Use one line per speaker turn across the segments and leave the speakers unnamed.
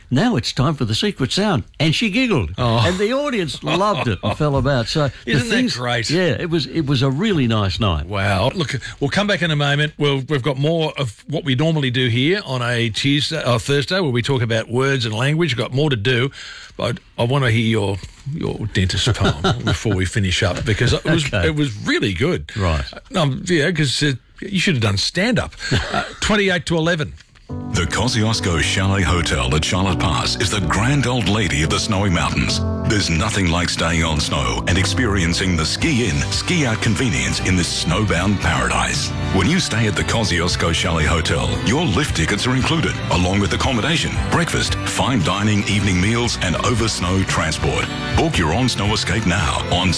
now it's time for the secret sound. And she giggled. And the audience loved it and fell about. So
Isn't that great?
Yeah, it was a really nice night.
Wow. Look, we'll come back in a moment. We've got more of what we normally do here on a Thursday, where we talk about words and language. We've got more to do. But I want to hear your dentist poem before we finish up, because it was really good.
Right.
Yeah, because you should have done stand-up. 28 to 11.
The Kosciuszko Chalet Hotel at Charlotte Pass is the grand old lady of the snowy mountains. There's nothing like staying on snow and experiencing the ski-in, ski-out convenience in this snowbound paradise. When you stay at the Kosciuszko Chalet Hotel, your lift tickets are included, along with accommodation, breakfast, fine dining, evening meals, and over-snow transport. Book your on-snow escape now on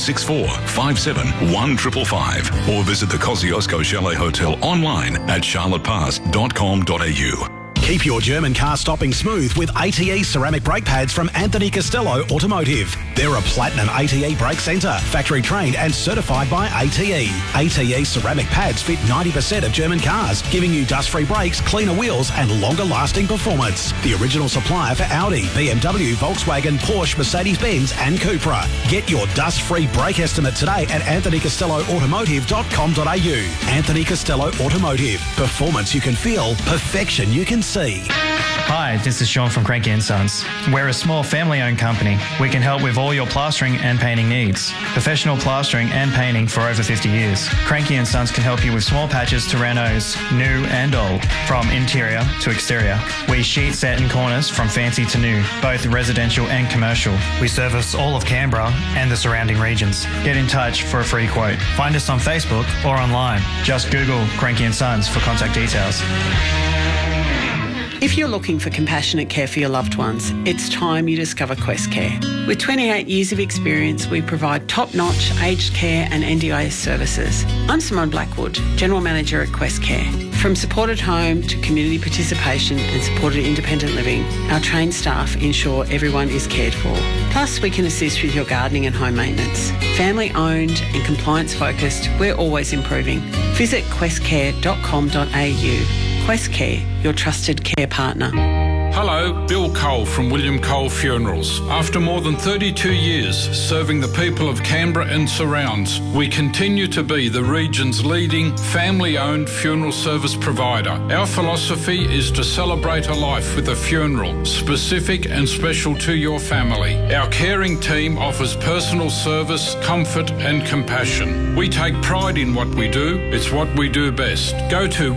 6457-1555 or visit the Kosciuszko Chalet Hotel online at charlottepass.com.au.
Keep your German car stopping smooth with ATE ceramic brake pads from Anthony Costello Automotive. They're a platinum ATE brake centre, factory trained and certified by ATE. ATE ceramic pads fit 90% of German cars, giving you dust-free brakes, cleaner wheels and longer-lasting performance. The original supplier for Audi, BMW, Volkswagen, Porsche, Mercedes-Benz and Cupra. Get your dust-free brake estimate today at anthonycostelloautomotive.com.au. Anthony Costello Automotive. Performance you can feel, perfection you can see.
Hi, this is Sean from Cranky & Sons. We're a small family-owned company. We can help with all your plastering and painting needs. Professional plastering and painting for over 50 years. Cranky & Sons can help you with small patches to renos, new and old, from interior to exterior. We sheet, set and corners from fancy to new, both residential and commercial. We service all of Canberra and the surrounding regions. Get in touch for a free quote. Find us on Facebook or online. Just Google Cranky & Sons for contact details.
If you're looking for compassionate care for your loved ones, it's time you discover Quest Care. With 28 years of experience, we provide top-notch aged care and NDIS services. I'm Simone Blackwood, General Manager at Quest Care. From supported home to community participation and supported independent living, our trained staff ensure everyone is cared for. Plus, we can assist with your gardening and home maintenance. Family-owned and compliance-focused, we're always improving. Visit questcare.com.au. Quest Care, your trusted care partner.
Hello, Bill Cole from William Cole Funerals. After more than 32 years serving the people of Canberra and surrounds, we continue to be the region's leading family-owned funeral service provider. Our philosophy is to celebrate a life with a funeral, specific and special to your family. Our caring team offers personal service, comfort and compassion. We take pride in what we do. It's what we do best. Go to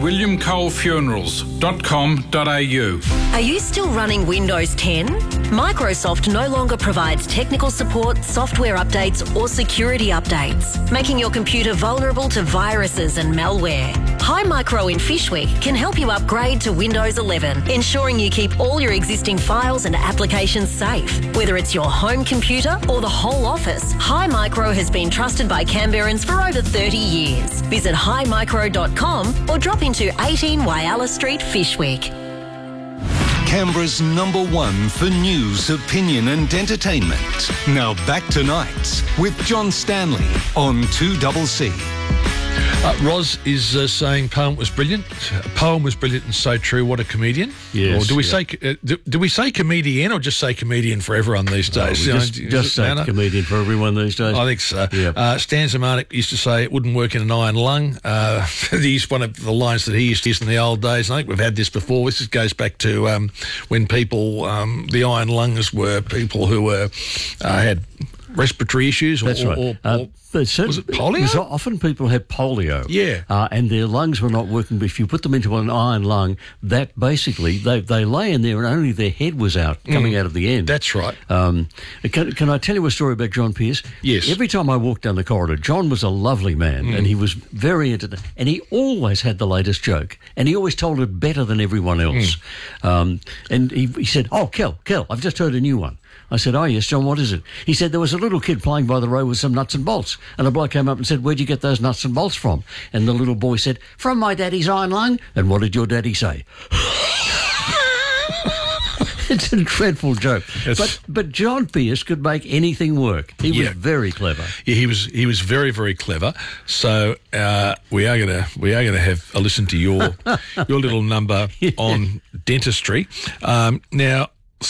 williamcolefunerals.com.au.
Are you still running Windows 10? Microsoft no longer provides technical support, software updates or security updates, making your computer vulnerable to viruses and malware. Hi Micro in Fishwick can help you upgrade to Windows 11, ensuring you keep all your existing files and applications safe. Whether it's your home computer or the whole office, Hi Micro has been trusted by Canberrans for over 30 years. Visit highmicro.com or drop into 18 Whyalla Street, Fishwick.
Canberra's #1 for news, opinion and entertainment. Now back to Nights with John Stanley on 2CC.
Roz is saying poem was brilliant. Poem was brilliant and so true. What a comedian!
Yes.
Or do we say do we say comedian or just say comedian for everyone these days?
Just say comedian for everyone these days.
I think so.
Yep.
Stan Zemanek used to say it wouldn't work in an iron lung. He's one of the lines that he used to use in the old days. And I think we've had this before. This goes back to when people, the iron lungs were people who were had respiratory issues.
That's right.
Was it polio?
So often people have polio.
Yeah.
And their lungs were not working. But if you put them into an iron lung, that basically, they lay in there and only their head was out, coming out of the end.
That's right.
Can I tell you a story about John Pearce?
Yes.
Every time I walked down the corridor, John was a lovely man and he was very entertaining. And he always had the latest joke. And he always told it better than everyone else. And he said, "Oh, Kel, I've just heard a new one." I said, "Oh, yes, John, what is it?" He said, "There was a little kid playing by the road with some nuts and bolts." And a bloke came up and said, "Where'd you get those nuts and bolts from?" And the little boy said, "From my daddy's iron lung." And what did your daddy say? It's a dreadful joke. But John Pearce could make anything work. He was very clever.
Yeah, he was very, very clever. So we are gonna have a listen to your little number on dentistry. Now